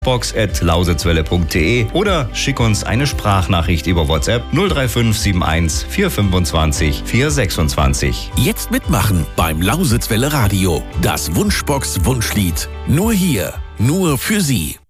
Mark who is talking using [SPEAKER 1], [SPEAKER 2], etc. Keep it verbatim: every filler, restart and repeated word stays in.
[SPEAKER 1] box at lausitzwelle punkt de oder schick uns eine Sprachnachricht über WhatsApp null drei fünf sieben eins vier fünfundzwanzig vier sechsundzwanzig.
[SPEAKER 2] Jetzt mitmachen beim Lausitzwelle Radio. Das Wunschbox Wunschlied. Nur hier, nur für Sie.